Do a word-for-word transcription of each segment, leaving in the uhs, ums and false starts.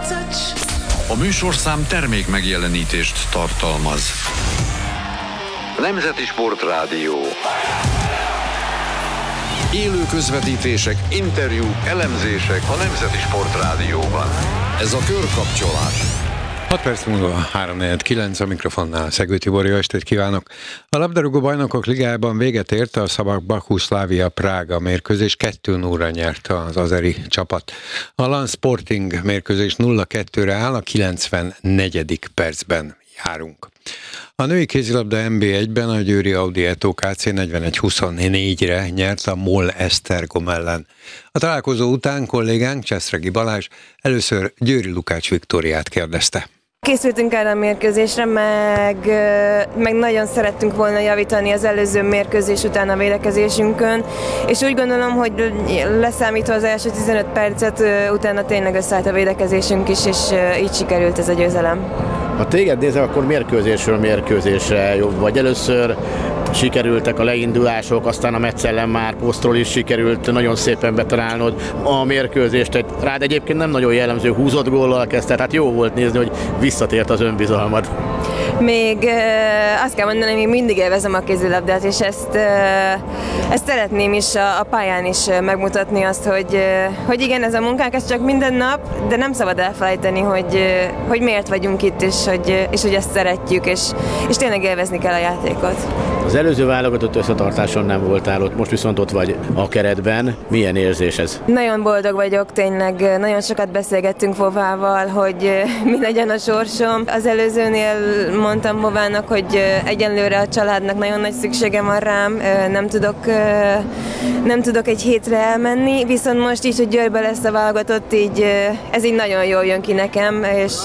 A műsorszám termék megjelenítést tartalmaz. Nemzeti Sportrádió. Élő közvetítések, interjúk, elemzések a Nemzeti Sportrádióban. Ez a Körkapcsolás. hat perc múlva három negyven kilenc a mikrofonnál Szegő Tibor, jó estét kívánok! A labdarúgó bajnokok ligájában véget ért a Szabak Baku Slavia Prága mérkőzés, kettő nulla nyerte az azeri csapat. A Lan Sporting mérkőzés nulla kettőre áll, a kilencvennegyedik percben járunk. A női kézilabda en bé egyben a győri Audi Eto ká cé negyvenegy huszonnégyre nyert a MOL Esztergom ellen. A találkozó után kollégánk Cseszregi Balázs először Győri Lukács Viktóriát kérdezte. Készültünk erre a mérkőzésre, meg, meg nagyon szerettünk volna javítani az előző mérkőzés után a védekezésünkön, és úgy gondolom, hogy leszámítva az első tizenöt percet, utána tényleg összeállt a védekezésünk is, és így sikerült ez a győzelem. Ha téged nézem, akkor mérkőzésről mérkőzésre jobb vagy. Először sikerültek a leindulások, aztán a Metz ellen már posztról is sikerült nagyon szépen betalálnod a mérkőzést. Egy, rád egyébként nem nagyon jellemző húzott góllal kezdte, tehát jó volt nézni, hogy visszatért az önbizalmad. Még uh, azt kell mondani, hogy még mindig élvezem a kézilabdát, és ezt, uh, ezt szeretném is a, a pályán is megmutatni azt, hogy, uh, hogy igen, ez a munkánk, ez csak minden nap, de nem szabad elfelejteni, hogy, uh, hogy miért vagyunk itt, és hogy, és hogy ezt szeretjük, és, és tényleg élvezni kell a játékot. Az előző válogatott összetartáson nem voltál ott, most viszont ott vagy a keretben. Milyen érzés ez? Nagyon boldog vagyok, tényleg nagyon sokat beszélgettünk Vovával, hogy mi legyen a sorsom. Az előzőnél mondtam Vovának, hogy egyenlőre a családnak nagyon nagy szüksége van rám, nem tudok, nem tudok egy hétre elmenni, viszont most így, hogy Győrbe lesz a válogatott, így, ez így nagyon jól jön ki nekem, és,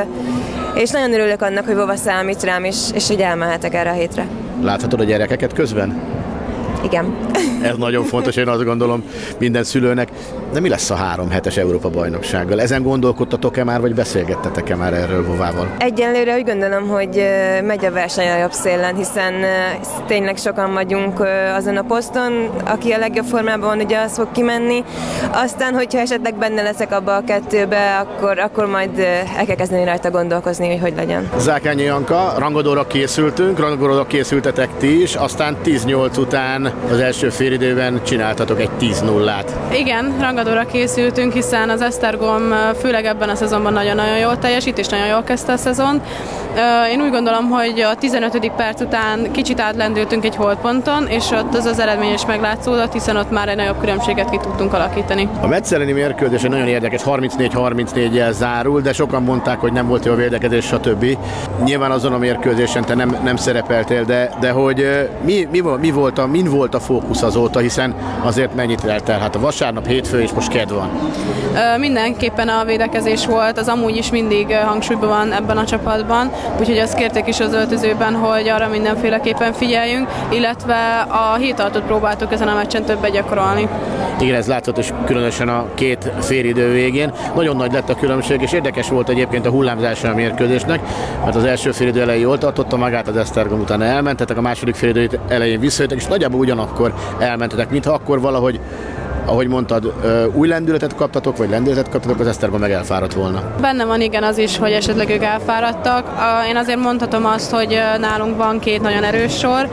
és nagyon örülök annak, hogy Vova számít rám, és, és hogy elmehetek erre a hétre. Láthatod a gyerekeket közben? Igen. Ez nagyon fontos, én azt gondolom minden szülőnek. De mi lesz a három hetes Európa-bajnoksággal? Ezen gondolkodtatok-e már, vagy beszélgettetek-e már erről Vovával? Egyelőre úgy gondolom, hogy megy a verseny a jobb szélen, hiszen tényleg sokan vagyunk azon a poszton, aki a legjobb formában van, ugye az fog kimenni. Aztán, hogyha esetleg benne leszek abba a kettőbe, akkor, akkor majd el kell kezdeni rajta gondolkozni, hogy hogy legyen. Zákányi Janka, rangadóra készültünk, rangadóra készültetek ti is, aztán tíz nyolc után az első félidőben csináltatok egy tíz nullát. Igen, rangadóra készültünk, hiszen az Esztergom főleg ebben a szezonban nagyon-nagyon jól teljesít, és nagyon jól kezdte a szezont. Én úgy gondolom, hogy a tizenötödik perc után kicsit átlendültünk egy holdponton, és ott az az eredmény is meglátszódott, hiszen ott már egy nagyobb különbséget ki tudtunk alakítani. A Metz elleni mérkőzés nagyon érdekes, harmincnégy harmincnégyel zárul, de sokan mondták, hogy nem volt jó a védekezés, stb. Nyilván azon a mérkőzésen te nem, nem szerepeltél, de, de hogy mi, mi, mi volt a, min volt a fókusz azóta, hiszen azért mennyit eltelhet a vasárnap, hétfő, és most kedd van. Ö, mindenképpen a védekezés volt, az amúgy is mindig hangsúlyban van ebben a csapatban, úgyhogy azt kérték is az öltözőben, hogy arra mindenféleképpen figyeljünk, illetve a hétartot próbáltuk ezen a meccsen többet gyakorolni. Igen, ez látszott, és különösen a két félidő végén. Nagyon nagy lett a különbség, és érdekes volt egyébként a hullámzása a mérkőzésnek, mert az első félidő elején jól tartotta magát az Esztergom, utána elmentetek, a második félidő elején visszajöttek, és nagyjából ugyanakkor elmentetek, mintha akkor valahogy, ahogy mondtad, új lendületet kaptatok, vagy lendületet kaptatok, az Esztergom meg elfáradt volna. Benne van igen az is, hogy esetleg ők elfáradtak. Én azért mondhatom azt, hogy nálunk van két nagyon erős sor,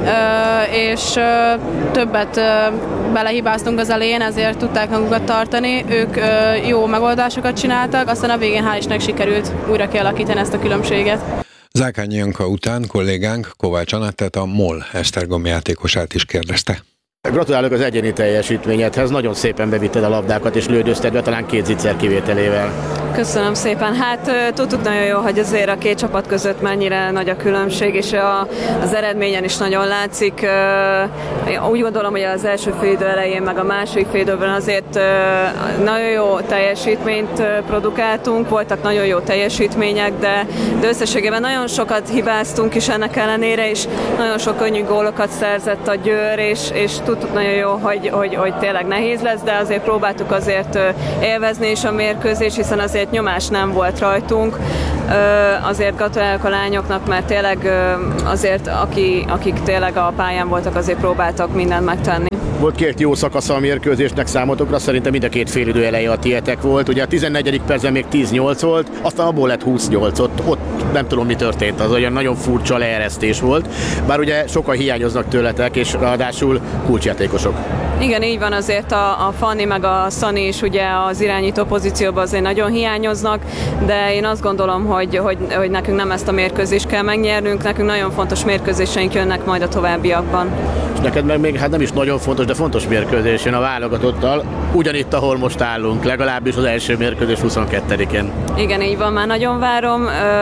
és többet belehibáztunk az elején, ezért tudták magukat tartani. Ők jó megoldásokat csináltak, aztán a végén hál' Istennek sikerült újra kialakítani ezt a különbséget. Zákányi Janka után kollégánk Kovács Anettet, a MOL Esztergom játékosát is kérdezte. Gratulálok az egyéni teljesítményedhez, nagyon szépen bevitted a labdákat és lődözted be, talán két zicser kivételével. Köszönöm szépen. Hát tudtuk nagyon jó, hogy azért a két csapat között mennyire nagy a különbség, és a, az eredményen is nagyon látszik. Úgy gondolom, hogy az első félidő elején, meg a második félidőben azért nagyon jó teljesítményt produkáltunk, voltak nagyon jó teljesítmények, de, de összességében nagyon sokat hibáztunk is ennek ellenére, és nagyon sok könnyű gólokat szerzett a Győr, és, és tudtuk nagyon jó, hogy, hogy, hogy tényleg nehéz lesz, de azért próbáltuk azért élvezni is a mérkőzést, hiszen azért nyomás nem volt rajtunk. Azért gratulálok a lányoknak, mert tényleg azért, aki, akik tényleg a pályán voltak, azért próbáltak mindent megtenni. Volt két jó szakasza a mérkőzésnek számotokra, szerintem mind a két félidő eleje a tietek volt. Ugye a tizennegyedik percben még tíz nyolc volt, aztán abból lett húsz nyolc, ott, ott nem tudom mi történt, az olyan nagyon furcsa leeresztés volt. Bár ugye sokan hiányoznak tőletek, és ráadásul kulcsjátékosok. Igen, így van, azért a, a Fanni meg a Szani is ugye az irányító pozícióban azért nagyon hiányoznak, de én azt gondolom, hogy, hogy, hogy nekünk nem ezt a mérkőzést kell megnyernünk, nekünk nagyon fontos mérkőzéseink jönnek majd a továbbiakban. És neked meg még hát nem is nagyon fontos, de fontos mérkőzés jön a válogatottal, ugyanitt, ahol most állunk, legalábbis az első mérkőzés huszonkettedikén. Igen, így van, már nagyon várom,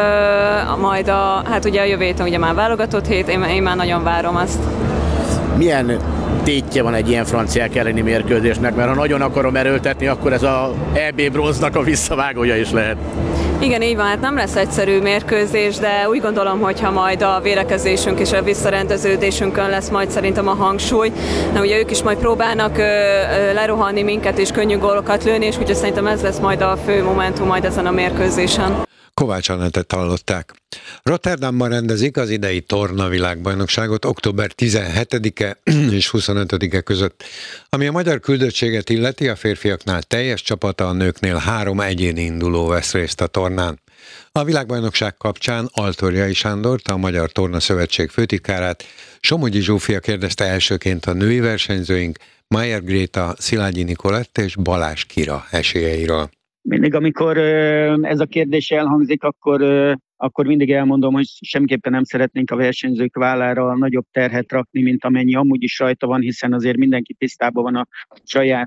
ö, majd a, hát ugye a jövő héten ugye már válogatott hét, én, én már nagyon várom azt. Milyen tétje van egy ilyen franciák elleni mérkőzésnek, mert ha nagyon akarom erőltetni, akkor ez a é bé bronznak a visszavágója is lehet. Igen, így van, hát nem lesz egyszerű mérkőzés, de úgy gondolom, hogy ha majd a védekezésünk és a visszarendeződésünkön lesz majd szerintem a hangsúly, de ugye ők is majd próbálnak ö, ö, lerohanni minket és könnyű gólokat lőni, és úgyhogy szerintem ez lesz majd a fő momentum majd ezen a mérkőzésen. Kovács Anettet hallották. Rotterdamban rendezik az idei torna világbajnokságot október tizenhetedike és huszonötödike között. Ami a magyar küldöttséget illeti, a férfiaknál teljes csapata, a nőknél három egyéni induló vesz részt a tornán. A világbajnokság kapcsán Altorjai Sándort, a Magyar Torna Szövetség főtitkárát, Somogyi Zsófia kérdezte elsőként a női versenyzőink, Mayer Gréta, Szilágyi Nikolett és Balázs Kira esélyeiről. Mindig, amikor ez a kérdés elhangzik, akkor, akkor mindig elmondom, hogy semmiképpen nem szeretnénk a versenyzők vállára nagyobb terhet rakni, mint amennyi amúgy is rajta van, hiszen azért mindenki tisztában van a saját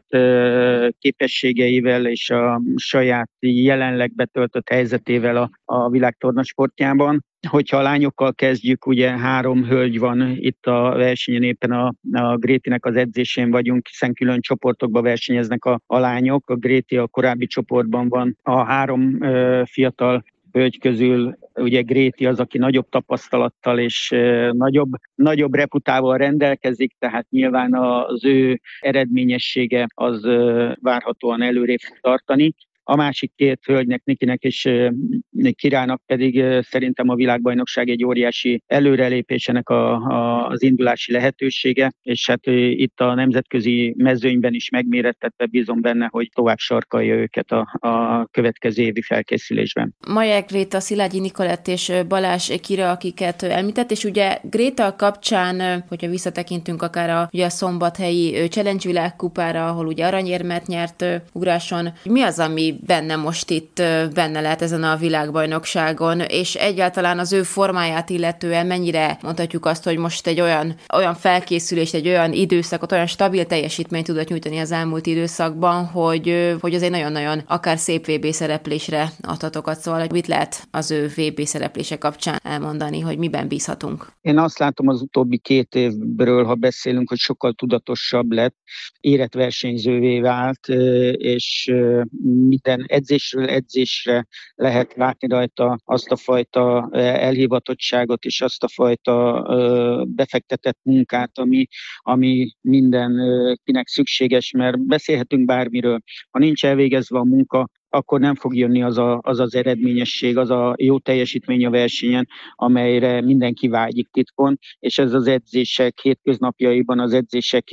képességeivel és a saját jelenleg betöltött helyzetével a, a világtornasportjában. Hogyha a lányokkal kezdjük, ugye három hölgy van itt a versenyen, éppen a, a Grétinek az edzésén vagyunk, hiszen külön csoportokba versenyeznek a, a lányok. A Gréti a korábbi csoportban van. A három ö, fiatal hölgy közül ugye Gréti az, aki nagyobb tapasztalattal és ö, nagyobb, nagyobb reputával rendelkezik, tehát nyilván az ő eredményessége az ö, várhatóan előrébb fog tartani. A másik két hölgynek, Nikinek és Kirának pedig szerintem a világbajnokság egy óriási előrelépésének a, a, az indulási lehetősége, és hát itt a nemzetközi mezőnyben is megmérettetve bízom benne, hogy tovább sarkalja őket a, a következő évi felkészülésben. Mayer Gréta, Szilágyi Nikolett és Balázs Kira, akiket említett, és ugye Gréta kapcsán, hogyha visszatekintünk akár a, ugye a szombathelyi Challenge világkupára, ahol ugye aranyérmet nyert ugráson, mi az, ami benne most itt benne lehet ezen a világbajnokságon, és egyáltalán az ő formáját illetően mennyire mondhatjuk azt, hogy most egy olyan, olyan felkészülést, egy olyan időszakot, olyan stabil teljesítményt tudott nyújtani az elmúlt időszakban, hogy, hogy azért nagyon-nagyon akár szép vé bé szereplésre adhatokat, szóval hogy mit lehet az ő vé bé szereplése kapcsán elmondani, hogy miben bízhatunk? Én azt látom az utóbbi két évről, ha beszélünk, hogy sokkal tudatosabb lett, érett versenyzővé vált, és minden edzésről edzésre lehet látni rajta azt a fajta elhivatottságot és azt a fajta befektetett munkát, ami, ami mindenkinek szükséges, mert beszélhetünk bármiről. Ha nincs elvégezve a munka, akkor nem fog jönni az, a, az az eredményesség, az a jó teljesítmény a versenyen, amelyre mindenki vágyik titkon, és ez az edzések hétköznapjaiban, az edzések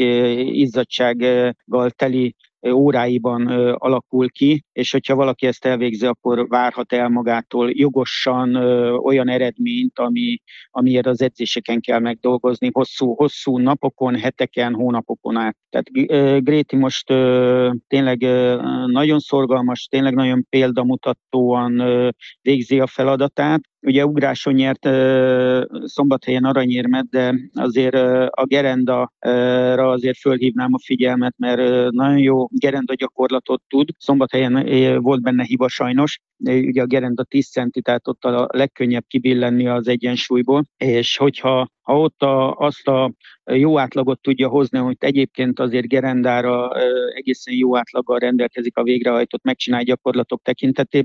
izzadsággal teli óráiban ö, alakul ki, és hogyha valaki ezt elvégzi, akkor várhat el magától jogosan ö, olyan eredményt, ami, amiért az edzéseken kell megdolgozni, hosszú, hosszú napokon, heteken, hónapokon át. Tehát ö, Gréti most ö, tényleg ö, nagyon szorgalmas, tényleg nagyon példamutatóan ö, végzi a feladatát. Ugye ugráson nyert uh, Szombathelyen aranyérmet, de azért uh, a gerenda-ra azért fölhívnám a figyelmet, mert uh, nagyon jó gerenda gyakorlatot tud. Szombathelyen uh, volt benne hiba sajnos. Ugye a gerenda tíz centi, tehát ott a legkönnyebb kibillenni az egyensúlyból, és hogyha ha ott a, azt a jó átlagot tudja hozni, hogy egyébként azért gerendára egészen jó átlaggal rendelkezik a végrehajtott megcsinált gyakorlatok tekintetében,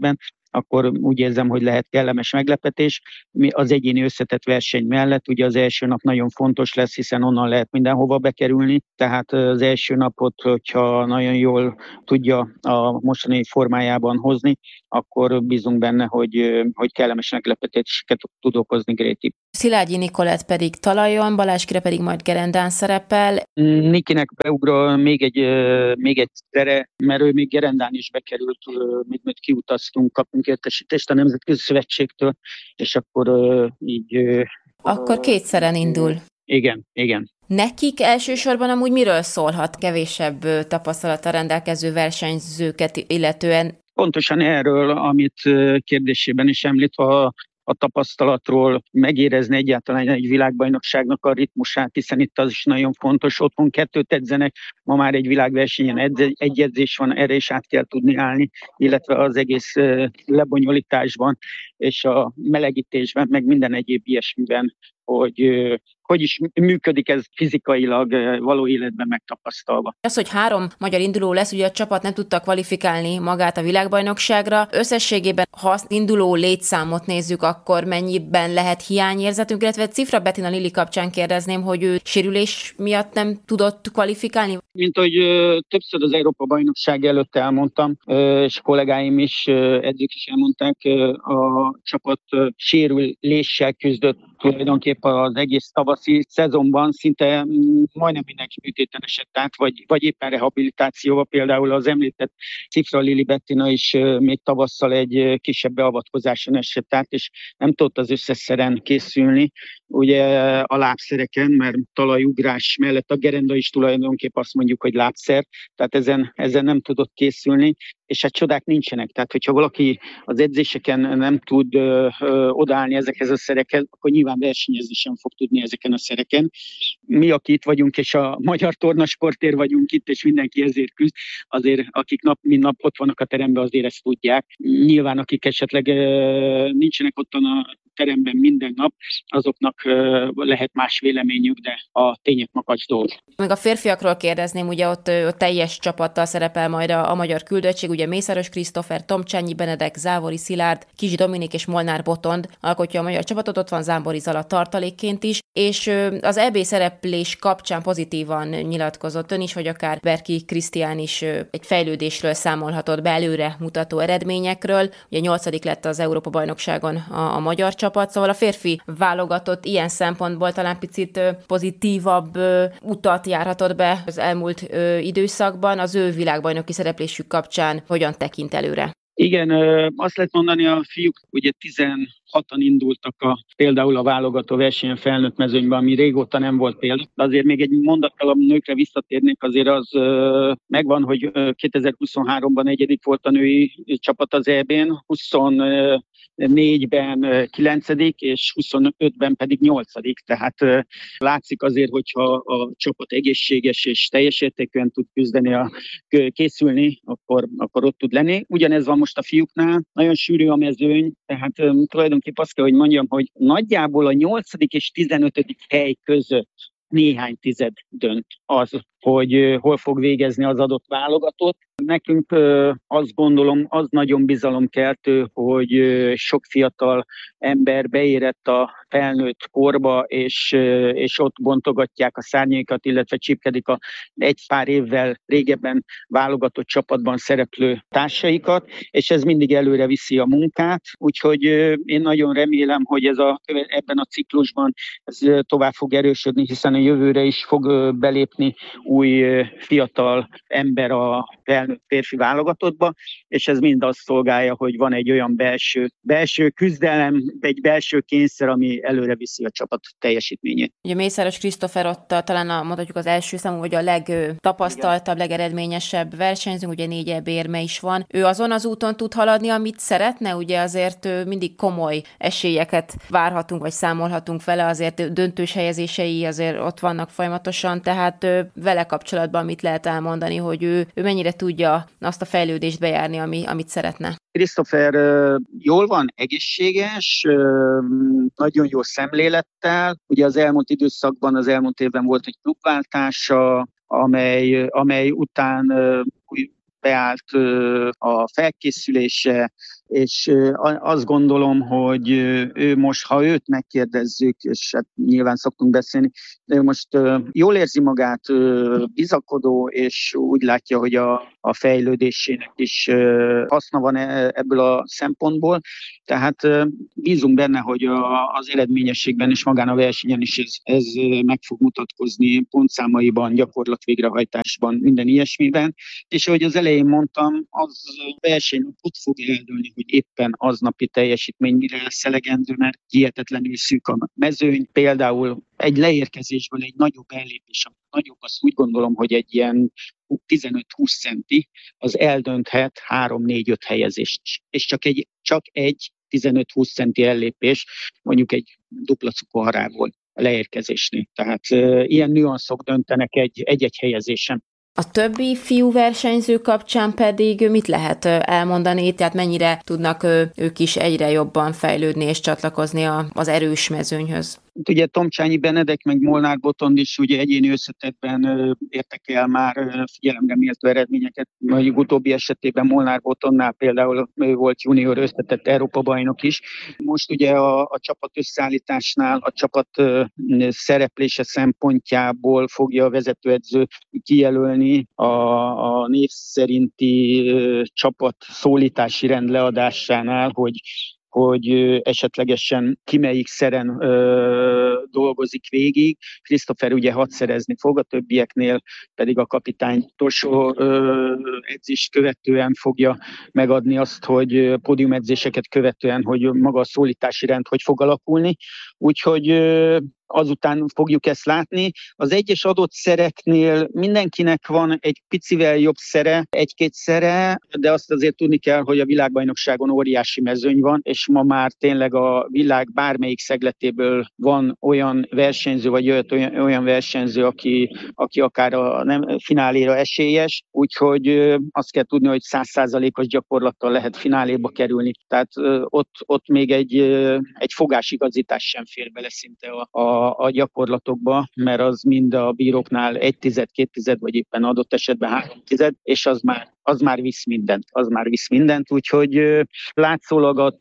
akkor úgy érzem, hogy lehet kellemes meglepetés. Mi az egyéni összetett verseny mellett, ugye az első nap nagyon fontos lesz, hiszen onnan lehet mindenhova bekerülni, tehát az első napot, hogyha nagyon jól tudja a mostani formájában hozni, akkor bízunk benne, hogy, hogy kellemes meglepetéseket tud okozni Gréti. Szilágyi Nikolett pedig talajon, Balázs Kira pedig majd gerendán szerepel. Nikinek beugral még egy, még egy szere, mert ő még gerendán is bekerült, még majd kiutaztunk, kapunk értesítést a Nemzetközi Szövetségtől, és akkor így... Akkor kétszeren indul. Igen, igen. Nekik elsősorban amúgy miről szólhat kevésebb tapasztalattal rendelkező versenyzőket illetően? Pontosan erről, amit kérdésében is említ, a a tapasztalatról, megérezni egyáltalán egy világbajnokságnak a ritmusát, hiszen itt az is nagyon fontos. Otthon kettőt edzenek, ma már egy világversenyen egy edzés van, erre is át kell tudni állni, illetve az egész lebonyolításban és a melegítésben, meg minden egyéb ilyesmiben, hogy hogy is működik ez fizikailag való életben megtapasztalva. Az, hogy három magyar induló lesz, ugye a csapat nem tudta kvalifikálni magát a világbajnokságra. Összességében, ha azt induló létszámot nézzük, akkor mennyiben lehet hiányérzetünk, illetve Cifra Bettina Lili kapcsán kérdezném, hogy ő sérülés miatt nem tudott kvalifikálni? Mint ahogy többször az Európa-bajnokság előtt elmondtam, és kollégáim is, edzők is elmondták, a csapat sérüléssel küzdött tulajdonképpen az egész tavaszi szezonban, szinte majdnem mindenki műtéten esett át, vagy, vagy éppen rehabilitációval, például az említett Cifra Lili Bettina is még tavasszal egy kisebb beavatkozáson esett át, és nem tudott az összes szeren készülni, ugye a lábszereken, mert talajugrás mellett a gerenda is tulajdonképpen azt mondjuk, hogy lábszer, tehát ezen, ezen nem tudott készülni, és hát csodák nincsenek. Tehát, hogyha valaki az edzéseken nem tud ö, ö, odaállni ezekhez a szerekhez, akkor nyilván versenyezni sem fog tudni ezeken a szereken. Mi, akik itt vagyunk, és a magyar tornasportért vagyunk itt, és mindenki ezért küzd, azért akik nap, mint nap ott vannak a teremben, azért ezt tudják. Nyilván, akik esetleg ö, nincsenek ottan a teremben minden nap, azoknak ö, lehet más véleményük, de a tények makacs dolgok. Még a férfiakról kérdezném, ugye ott, ott teljes csapattal szerepel majd a, a magyar küldöttség, ugye Mészáros Krisztófer, Tomcsányi Benedek, Závori Szilárd, Kis Dominik és Molnár Botond alkotja a magyar csapatot, ott van Zámbori Zala tartalékként is, és az é bé szereplés kapcsán pozitívan nyilatkozott ön is, hogy akár Berki Krisztián is egy fejlődésről számolhatott be, előre mutató eredményekről. Ugye nyolcadik lett az Európa-bajnokságon a, a magyar csapat, szóval a férfi válogatott ilyen szempontból talán picit pozitívabb utat járhatott be az elmúlt időszakban, az ő világbajnoki szereplésük kapcsán hogyan tekint előre? Igen, azt lehet mondani, a fiúk ugye tizenhatan indultak a, például a válogató versenyen felnőtt mezőnyben, ami régóta nem volt példa. De azért még egy mondattal a nőkre visszatérnék, azért az megvan, hogy kétezer-huszonháromban negyedik volt a női csapat az é bén, huszonnégyben kilencedik és huszonötben pedig nyolcadik. Tehát látszik azért, hogyha a csapat egészséges és teljes értékűen tud küzdeni, a, készülni, akkor, akkor ott tud lenni. Ugyanez van most a fiúknál, nagyon sűrű a mezőny, tehát tulajdonképpen azt kell, hogy mondjam, hogy nagyjából a nyolcadik és tizenötödik hely között néhány tized dönt az, hogy hol fog végezni az adott válogatott. Nekünk azt gondolom, az nagyon bizalomkeltő, hogy sok fiatal ember beérett a felnőtt korba, és, és ott bontogatják a szárnyaikat, illetve csípkedik a egy pár évvel régebben válogatott csapatban szereplő társaikat, és ez mindig előre viszi a munkát. Úgyhogy én nagyon remélem, hogy ez a, ebben a ciklusban ez tovább fog erősödni, hiszen a jövőre is fog belépni új fiatal ember a felnőtt férfi válogatottba, és ez mind azt szolgálja, hogy van egy olyan belső, belső küzdelem, egy belső kényszer, ami előre viszi a csapat teljesítményét. Ugye Mészáros Krisztófer ott talán a, mondhatjuk az első számú, vagy a legtapasztaltabb, legeredményesebb versenyző, ugye négy é bé érme is van. Ő azon az úton tud haladni, amit szeretne, ugye azért mindig komoly esélyeket várhatunk, vagy számolhatunk vele, azért döntős helyezései azért ott vannak folyamatosan, tehát vele kapcsolatban mit lehet elmondani, hogy ő, ő mennyire tudja azt a fejlődést bejárni, ami, amit szeretne? Krisztófer jól van, egészséges, nagyon jó szemlélettel. Ugye az elmúlt időszakban, az elmúlt évben volt egy klubváltása, amely, amely után beállt a felkészülése, és azt gondolom, hogy ő most, ha őt megkérdezzük, és hát nyilván szoktunk beszélni, ő most jól érzi magát, bizakodó, és úgy látja, hogy a, a fejlődésének is haszna van ebből a szempontból, tehát bízunk benne, hogy a, az eredményességben és magán a versenyen is ez, ez meg fog mutatkozni pontszámaiban, gyakorlatvégrehajtásban, minden ilyesmiben, és ahogy az elején mondtam, az verseny ott fog eldőlni, hogy éppen aznapi teljesítmény mire lesz elegendő, mert hihetetlenül szűk a mezőny. Például egy leérkezésből egy nagyobb ellépés, a nagyobb, azt úgy gondolom, hogy egy ilyen tizenöt-húsz centi, az eldönthet három-négy-öt helyezést. És csak egy, csak egy tizenöt-húsz centi ellépés, mondjuk egy dupla cukorhából a leérkezésnél. Tehát e, ilyen nüanszok döntenek egy, egy-egy helyezésen. A többi fiú versenyző kapcsán pedig mit lehet elmondani, tehát mennyire tudnak ők is egyre jobban fejlődni és csatlakozni az erős mezőnyhöz? Ugye Tomcsányi Benedek meg Molnár Botond is ugye egyéni összetettben értek el már figyelemre méltó eredményeket. Mondjuk utóbbi esetében Molnár Botondnál például ő volt junior összetett Európa-bajnok is. Most ugye a, a csapat összeállításnál, a csapat szereplése szempontjából fogja a vezetőedző kijelölni a, a név szerinti csapat szólítási rend leadásánál, hogy hogy esetlegesen ki melyik szeren ö, dolgozik végig. Christopher ugye hadszerezni fog, a többieknél pedig a kapitány utolsó ö, edzés követően fogja megadni azt, hogy pódiumedzéseket követően, hogy maga a szólítási rend hogy fog alakulni. Úgyhogy ö, azután fogjuk ezt látni. Az egyes adott szereknél mindenkinek van egy picivel jobb szere, egy-két szere, de azt azért tudni kell, hogy a világbajnokságon óriási mezőny van, és ma már tényleg a világ bármelyik szegletéből van olyan versenyző, vagy olyan, olyan versenyző, aki, aki akár a nem, fináléra esélyes, úgyhogy azt kell tudni, hogy száz százalékos gyakorlattal lehet fináléba kerülni. Tehát ott, ott még egy, egy fogásigazítás sem fér bele szinte a, a A, a gyakorlatokba, mert az mind a bíróknál egy tized, két tized, vagy éppen adott esetben három tized, és az már, az már visz mindent, az már visz mindent, úgyhogy látszólag a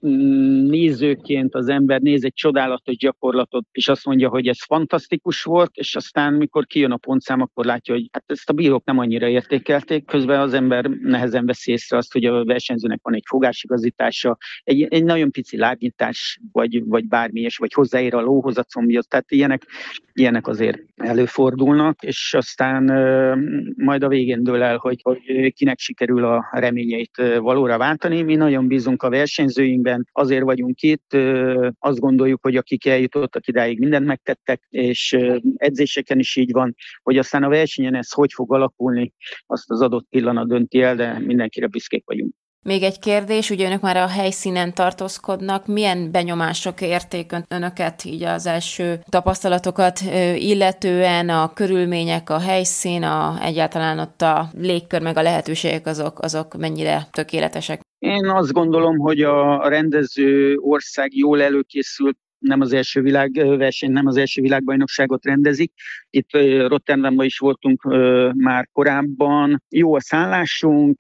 nézőként az ember néz egy csodálatos gyakorlatot, és azt mondja, hogy ez fantasztikus volt, és aztán mikor kijön a pontszám, akkor látja, hogy hát ezt a bírók nem annyira értékelték, közben az ember nehezen veszi észre azt, hogy a versenyzőnek van egy fogásigazítása, egy, egy nagyon pici lábnyitás, vagy, vagy bármi, és vagy hozzáér a lóhoz a combja, tehát ilyenek, ilyenek azért előfordulnak, és aztán uh, majd a végén dől el, hogy, hogy kinek sikerül a reményeit uh, valóra váltani. Mi nagyon bízunk a versenyzőinkben, azért vagyunk itt, uh, azt gondoljuk, hogy akik eljutottak idáig, mindent megtettek, és uh, edzéseken is így van, hogy aztán a versenyen ez hogy fog alakulni, azt az adott pillanat dönti el, de mindenkire büszkék vagyunk. Még egy kérdés, ugye önök már a helyszínen tartózkodnak, milyen benyomások érték önöket, így az első tapasztalatokat illetően, a körülmények, a helyszín, a, egyáltalán ott a légkör, meg a lehetőségek azok, azok mennyire tökéletesek? Én azt gondolom, hogy a rendező ország jól előkészült, nem az első világverseny, nem az első világbajnokságot rendezik. Itt Rotterdamban is voltunk már korábban. Jó a szállásunk,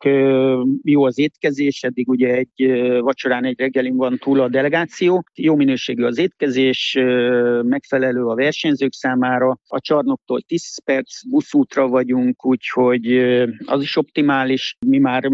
jó az étkezés, eddig ugye egy vacsorán, egy reggelin van túl a delegáció. Jó minőségű az étkezés, megfelelő a versenyzők számára. A csarnoktól tíz perc buszútra vagyunk, úgyhogy az is optimális. Mi már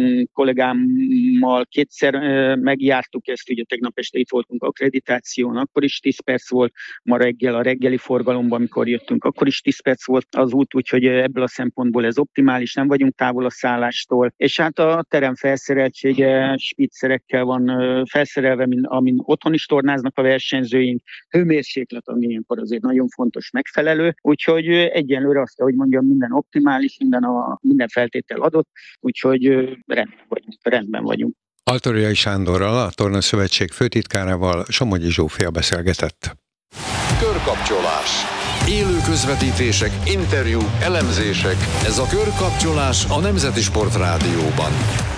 kollégámmal kétszer megjártuk ezt, ugye tegnap este itt voltunk akkreditáció, akkor is tíz perc volt, ma reggel a reggeli forgalomban, amikor jöttünk, akkor is tíz perc volt az út, úgyhogy ebből a szempontból ez optimális, nem vagyunk távol a szállástól. És hát a terem felszereltsége spiccerekkel van felszerelve, amin otthon is tornáznak a versenyzőink, hőmérséklet, ami ilyenkor azért nagyon fontos, megfelelő, úgyhogy egyenlőre azt, hogy mondjam, minden optimális, minden, a, minden feltétel adott, úgyhogy rendben vagyunk. Rendben vagyunk. Altoriai Sándorral, a Tornaszövetség főtitkárával Somogyi Zsófia beszélgetett. Körkapcsolás. Élő közvetítések, interjú, elemzések. Ez a Körkapcsolás a Nemzeti Sport Rádióban.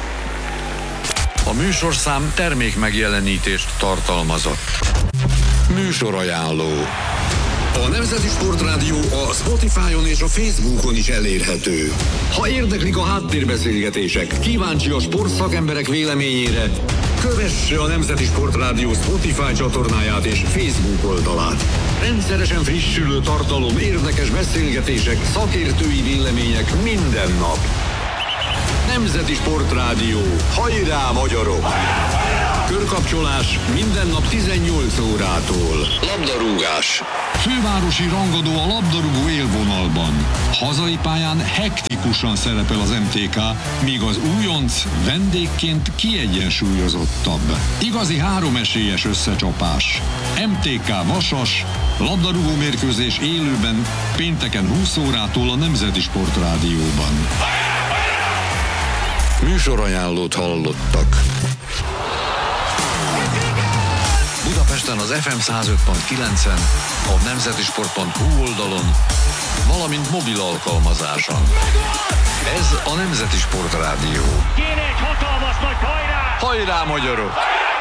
A műsorszám termék megjelenítést tartalmazott. Műsorajánló. A Nemzeti Sportrádió a Spotify-on és a Facebookon is elérhető. Ha érdeklik a háttérbeszélgetések, kíváncsi a sportszakemberek véleményére, Kövesse a Nemzeti Sportrádió Spotify csatornáját és Facebook oldalát. Rendszeresen frissülő tartalom, érdekes beszélgetések, szakértői vélemények minden nap. Nemzeti Sportrádió. Hajrá, magyarok! Körkapcsolás minden nap tizennyolc órától. Labdarúgás. Fővárosi rangadó a labdarúgó élvonalban. Hazai pályán hektikusan szerepel az em té ká, míg az újonc vendégként kiegyensúlyozottabb. Igazi háromesélyes összecsapás. em té ká Vasas, labdarúgó mérkőzés élőben pénteken húsz órától a Nemzeti Sportrádióban. Műsorajánlót hallottak. Budapesten az ef em száz öt pont kilencen, a nemzetisport pont hu oldalon, valamint mobil alkalmazáson. Ez a Nemzeti Sportrádió. Kéne egy hatalmas nagy hajrá! Hajrá, magyarok!